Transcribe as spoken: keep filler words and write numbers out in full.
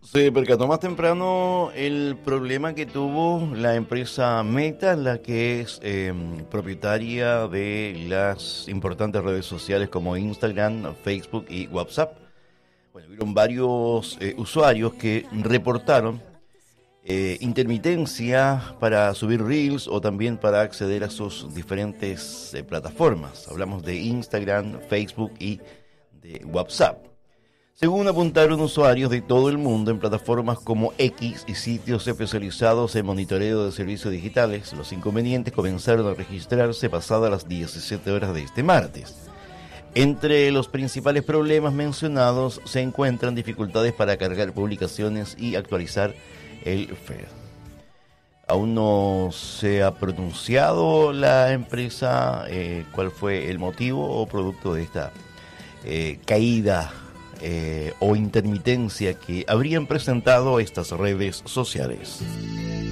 Se percató más temprano el problema que tuvo la empresa Meta, la que es eh, propietaria de las importantes redes sociales como Instagram, Facebook y WhatsApp. Bueno, hubieron varios eh, usuarios que reportaron eh, intermitencia para subir reels o también para acceder a sus diferentes eh, plataformas. Hablamos de Instagram, Facebook y de WhatsApp. Según apuntaron usuarios de todo el mundo en plataformas como X y sitios especializados en monitoreo de servicios digitales, los inconvenientes comenzaron a registrarse pasadas las diecisiete horas de este martes. Entre los principales problemas mencionados se encuentran dificultades para cargar publicaciones y actualizar el feed. Aún no se ha pronunciado la empresa eh, cuál fue el motivo o producto de esta eh, caída Eh, o intermitencia que habrían presentado estas redes sociales.